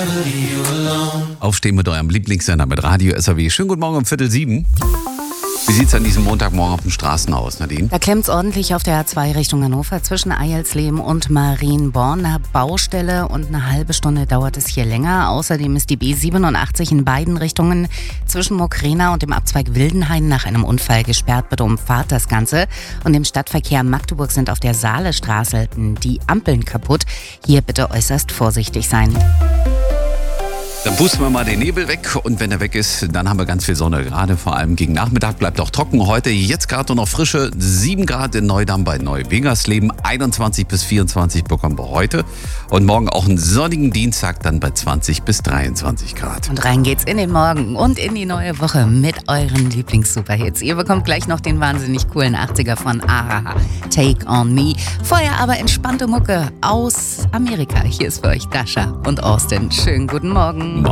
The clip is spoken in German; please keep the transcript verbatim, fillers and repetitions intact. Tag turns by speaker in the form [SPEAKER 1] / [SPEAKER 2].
[SPEAKER 1] Aufstehen mit eurem Lieblingssender mit Radio S R W. Schönen guten Morgen um Viertel sieben. Wie sieht es an diesem Montagmorgen auf den Straßen aus, Nadine?
[SPEAKER 2] Da klemmt es ordentlich auf der A zwei Richtung Hannover zwischen Eilsleben und Marienborn. Eine Baustelle und eine halbe Stunde dauert es hier länger. Außerdem ist die B siebenundachtzig in beiden Richtungen zwischen Mokrena und dem Abzweig Wildenhain nach einem Unfall gesperrt. Bitte umfahrt das Ganze. Und im Stadtverkehr Magdeburg sind auf der Saalestraße die Ampeln kaputt. Hier bitte äußerst vorsichtig sein.
[SPEAKER 1] Dann pusten wir mal den Nebel weg und wenn er weg ist, dann haben wir ganz viel Sonne. Gerade vor allem gegen Nachmittag bleibt auch trocken. Heute jetzt gerade noch frische sieben Grad in Neudamm bei Neu-Wingersleben. einundzwanzig bis vierundzwanzig bekommen wir heute. Und morgen auch einen sonnigen Dienstag dann bei zwanzig bis dreiundzwanzig Grad.
[SPEAKER 2] Und rein geht's in den Morgen und in die neue Woche mit euren Lieblings-Superhits. Ihr bekommt gleich noch den wahnsinnig coolen achtziger von Aha, Take On Me. Vorher aber entspannte Mucke aus Amerika. Hier ist für euch Dasha und Austin. Schönen guten Morgen.
[SPEAKER 1] Morgen.